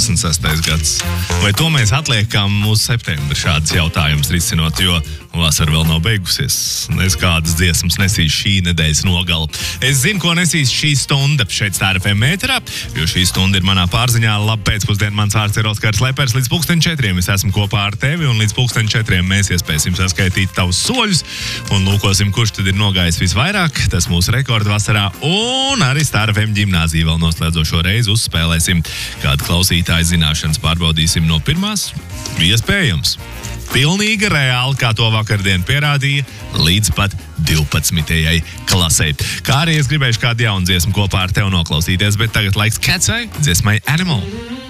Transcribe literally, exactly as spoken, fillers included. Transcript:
divdesmit sestais gads. Vai to mēs atliekam uz septembri šādas jautājumus risinot, jo vasara vēl nav beigusies. Es kādas dziesmas nesīs šī nedēļas nogala. Es zinu, ko nesīs šī stunda šeit Star F M ēterā, jo šī stunda ir manā pārziņā. Labi pēcpusdienu, mans vārds ir Oskars Lepers. Līdz pulksten četriem es esmu kopā ar tevi, un līdz pulksten četriem mēs iespēsim saskaitīt tavus soļus, un lūkosim, kurš tad ir nogājis visvairāk. Tas mūsu rekords vasarā, un arī Star F M ģimnāzija vēl noslēdzošo reizi uzspēlēsim. Kādu klausītāju zināšanas pārbaudīsim no pirmās? Iespējams. Pilnīgi reāli, kā to vakardien pierādīja, līdz pat divpadsmitajai klasei. Kā arī es gribēšu kādu jaunu dziesmu kopā ar tevi noklausīties, bet tagad laiks Catsai, dziesmai Animal.